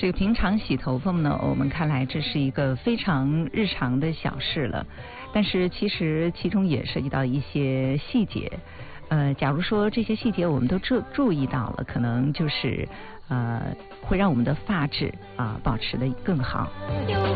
这个平常洗头发呢，我们看来这是一个非常日常的小事了，但是其实其中也涉及到一些细节。假如说这些细节我们都注意到了，可能就是会让我们的发质保持得更好。